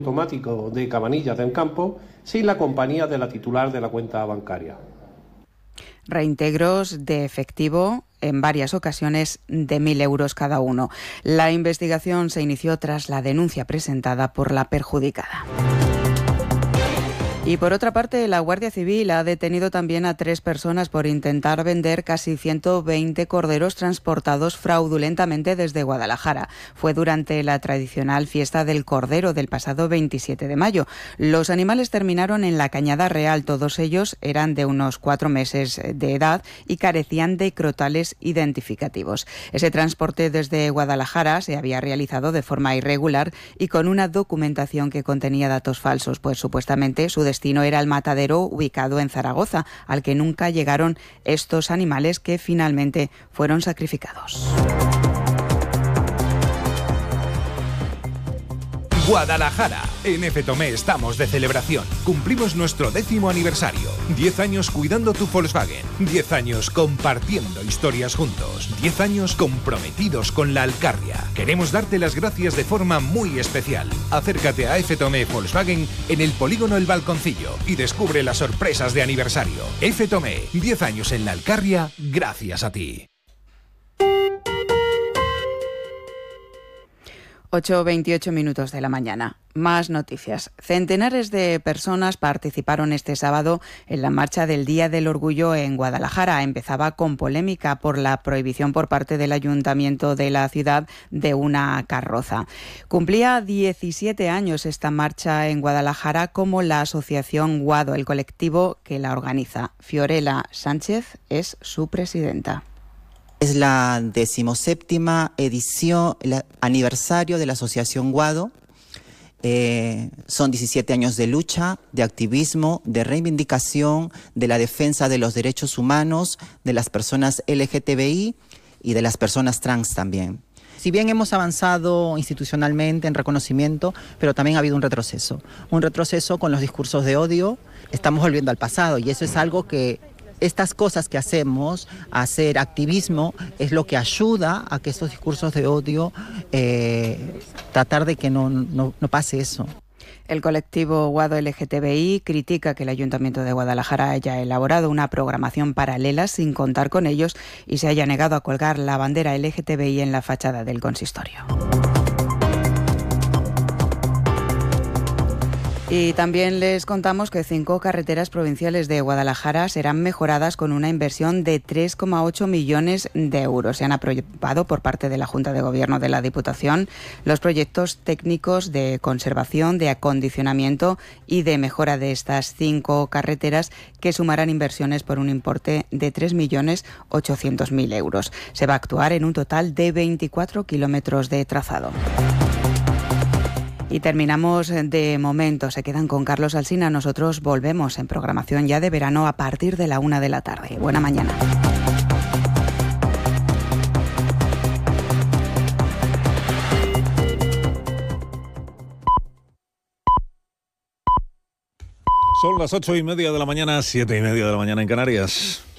automático de Cabanillas del Campo sin la compañía de la titular de la cuenta bancaria. Reintegros de efectivo en varias ocasiones de 1.000 euros cada uno. La investigación se inició tras la denuncia presentada por la perjudicada. Y por otra parte, la Guardia Civil ha detenido también a 3 personas por intentar vender casi 120 corderos transportados fraudulentamente desde Guadalajara. Fue durante la tradicional fiesta del Cordero del pasado 27 de mayo. Los animales terminaron en la Cañada Real. Todos ellos eran de unos 4 meses de edad y carecían de crotales identificativos. Ese transporte desde Guadalajara se había realizado de forma irregular y con una documentación que contenía datos falsos, pues supuestamente su destino era el matadero ubicado en Zaragoza, al que nunca llegaron estos animales que finalmente fueron sacrificados. Guadalajara. En FTOME estamos de celebración. Cumplimos nuestro 10º aniversario. 10 años cuidando tu Volkswagen. 10 años compartiendo historias juntos. 10 años comprometidos con la Alcarria. Queremos darte las gracias de forma muy especial. Acércate a FTOME Volkswagen en el polígono El Balconcillo y descubre las sorpresas de aniversario. FTOME, 10 años en la Alcarria, gracias a ti. 8:28 minutos de la mañana. Más noticias. Centenares de personas participaron este sábado en la marcha del Día del Orgullo en Guadalajara. Empezaba con polémica por la prohibición por parte del ayuntamiento de la ciudad de una carroza. Cumplía 17 años esta marcha en Guadalajara como la asociación Guado, el colectivo que la organiza. Fiorella Sánchez es su presidenta. Es la 17ª edición, el aniversario de la Asociación Guado. Son 17 años de lucha, de activismo, de reivindicación, de la defensa de los derechos humanos, de las personas LGTBI y de las personas trans también. Si bien hemos avanzado institucionalmente en reconocimiento, pero también ha habido un retroceso con los discursos de odio. Estamos volviendo al pasado y eso es algo que estas cosas que hacemos, hacer activismo, es lo que ayuda a que estos discursos de odio, tratar de que no pase eso. El colectivo Guado LGTBI critica que el Ayuntamiento de Guadalajara haya elaborado una programación paralela sin contar con ellos y se haya negado a colgar la bandera LGTBI en la fachada del consistorio. Y también les contamos que 5 carreteras provinciales de Guadalajara serán mejoradas con una inversión de 3,8 millones de euros. Se han aprobado por parte de la Junta de Gobierno de la Diputación los proyectos técnicos de conservación, de acondicionamiento y de mejora de estas 5 carreteras que sumarán inversiones por un importe de 3.800.000 euros. Se va a actuar en un total de 24 kilómetros de trazado. Y terminamos de momento. Se quedan con Carlos Alsina. Nosotros volvemos en programación ya de verano a partir de la 1 de la tarde. Buena mañana. Son las 8:30 de la mañana, 7:30 de la mañana en Canarias.